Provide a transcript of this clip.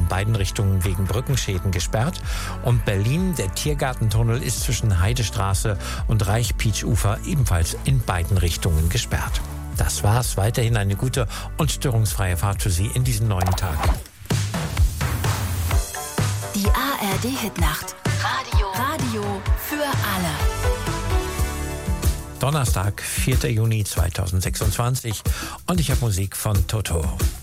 beiden Richtungen wegen Brückenschäden gesperrt. Und Berlin, der Tiergartentunnel ist zwischen Heidestraße und Reich-Pietsch-Ufer ebenfalls in beiden Richtungen gesperrt. Das war's. Weiterhin eine gute und störungsfreie Fahrt für Sie in diesen neuen Tag. Die ARD-Hitnacht. Radio für alle. Donnerstag, 4. Juni 2026 und ich habe Musik von Toto.